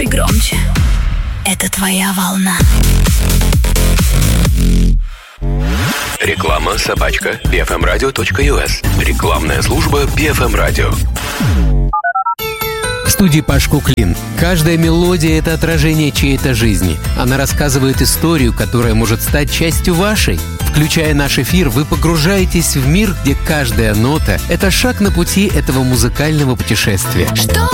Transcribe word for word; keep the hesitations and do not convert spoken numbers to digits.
И громче. Это твоя волна. Реклама собачка би эф эм радио точка ю эс. Рекламная служба би эф эм радио. В студии Паш Куклин. Каждая мелодия — это отражение чьей-то жизни. Она рассказывает историю, которая может стать частью вашей. Включая наш эфир, вы погружаетесь в мир, где каждая нота — это шаг на пути этого музыкального путешествия. Что?